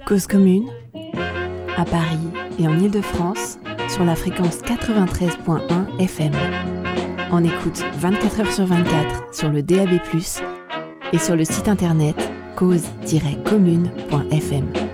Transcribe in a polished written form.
Cause commune, à Paris et en Île-de-France, sur la fréquence 93.1 FM. En écoute 24 heures sur 24 sur le DAB+, et sur le site internet cause-commune.fm.